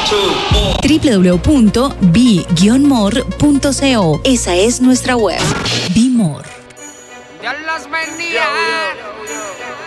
www.be-more.co. Esa es nuestra web. Be More. Dios los bendiga.